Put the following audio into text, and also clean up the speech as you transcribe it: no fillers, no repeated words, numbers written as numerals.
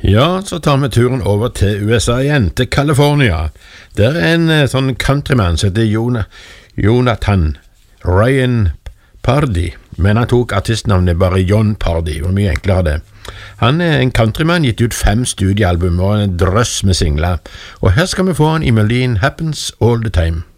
Ja, så tar vi turen over til USA igjen, til California. Der en sånn countryman som heter Jonathan Ryan Pardy, men han tok artistnavnet bare John Pardy, og mye enklere det. Han en countryman, gitt ut 5 studiealbum og en drøss med singler, og her skal vi få han i melodien Happens All The Time.